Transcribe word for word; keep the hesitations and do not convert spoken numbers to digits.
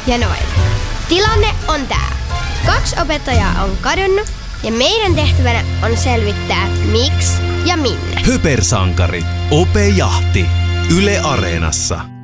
ja Noel. Tilanne on tää. Kaksi opettajaa on kadonnut ja meidän tehtävänä on selvittää miksi ja minne. Höpersankarit. Ope Jahti. Yle Areenassa.